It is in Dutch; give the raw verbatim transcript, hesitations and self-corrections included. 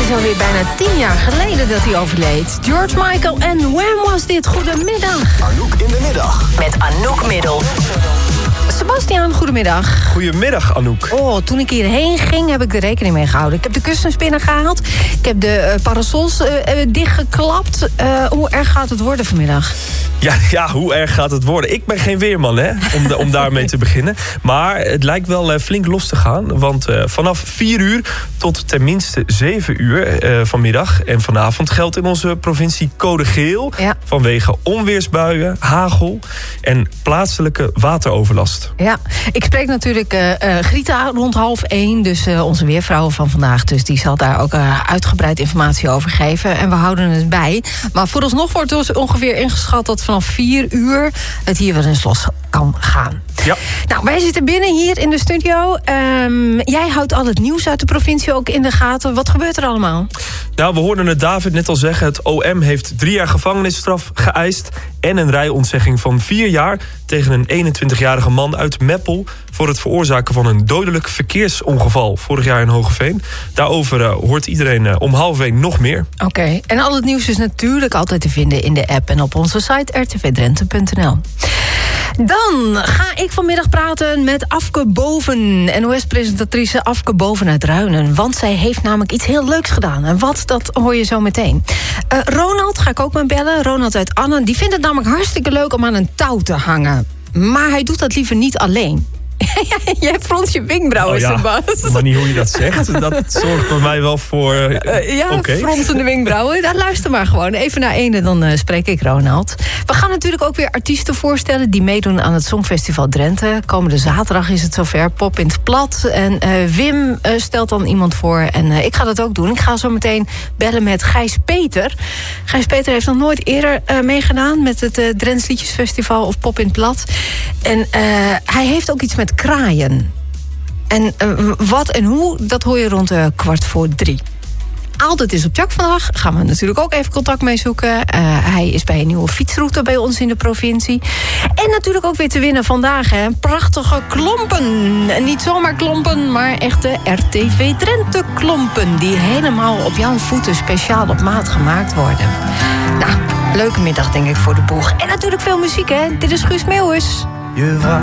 is alweer bijna tien jaar geleden dat hij overleed. George Michael en Wham was dit. Goedemiddag. Anouk in de middag. Met Anouk Middel. Sebastiaan, goedemiddag. Goedemiddag, Anouk. Oh, toen ik hierheen ging, heb ik er rekening mee gehouden. Ik heb de kussens binnengehaald. Ik heb de uh, parasols uh, uh, dichtgeklapt. Uh, hoe erg gaat het worden vanmiddag? Ja, ja, hoe erg gaat het worden? Ik ben geen weerman, hè, om, de, om daarmee te beginnen. Maar het lijkt wel uh, flink los te gaan. Want uh, vanaf vier uur tot tenminste zeven uur uh, vanmiddag en vanavond geldt in onze provincie code geel. Ja. Vanwege onweersbuien, hagel en plaatselijke wateroverlast. Ja, ik spreek natuurlijk uh, uh, Grita rond half één. Dus uh, onze weervrouw van vandaag. Dus die zal daar ook uh, uitgebreid informatie over geven. En we houden het bij. Maar vooralsnog wordt dus ongeveer ingeschat dat vanaf vier uur het hier wel eens los kan gaan. Ja. Nou, wij zitten binnen hier in de studio. Um, jij houdt al het nieuws uit de provincie ook in de gaten. Wat gebeurt er allemaal? Nou, we hoorden het David net al zeggen. Het O M heeft drie jaar gevangenisstraf geëist en een rijontzegging van vier jaar tegen een eenentwintigjarige man uit Meppel voor het veroorzaken van een dodelijk verkeersongeval vorig jaar in Hoogeveen. Daarover uh, hoort iedereen uh, om half één nog meer. Oké, okay. En al het nieuws is natuurlijk altijd te vinden in de app en op onze site r t v drenthe punt n l. Dan ga ik vanmiddag praten met Afke Boven, N O S-presentatrice Afke Boven uit Ruinen. Want zij heeft namelijk iets heel leuks gedaan. En wat, dat hoor je zo meteen. Uh, Ronald ga ik ook met bellen. Ronald uit Annen. Die vindt het namelijk hartstikke leuk om aan een touw te hangen. Maar hij doet dat liever niet alleen. Jij frons je wenkbrauwen, oh ja, Sebas. Maar niet hoe je dat zegt. Dat zorgt bij mij wel voor... Uh, uh, ja, okay. fronsende wenkbrauwen. Nou, luister maar gewoon. Even naar ene, dan uh, spreek ik Ronald. We gaan natuurlijk ook weer artiesten voorstellen die meedoen aan het Songfestival Drenthe. Komende zaterdag is het zover. Pop in het plat. En uh, Wim uh, stelt dan iemand voor. En uh, ik ga dat ook doen. Ik ga zo meteen bellen met Gijs Peter. Gijs Peter heeft nog nooit eerder uh, meegedaan met het uh, Drents Liedjesfestival of Pop in het plat. En uh, hij heeft ook iets met kraaien. En uh, wat en hoe, dat hoor je rond uh, kwart voor drie. Altijd is op Jack vandaag. Gaan we natuurlijk ook even contact mee zoeken. Uh, hij is bij een nieuwe fietsroute bij ons in de provincie. En natuurlijk ook weer te winnen vandaag. Hè. Prachtige klompen. En niet zomaar klompen, maar echte R T V Drenthe klompen. Die helemaal op jouw voeten speciaal op maat gemaakt worden. Nou, leuke middag denk ik voor de boeg. En natuurlijk veel muziek, hè. Dit is Guus Meeuwis. Je